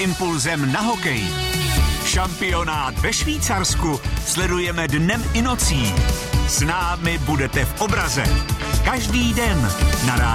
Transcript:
impulzem na hokej. Šampionát ve Švýcarsku sledujeme dnem i nocí. S námi budete v obraze. Každý den na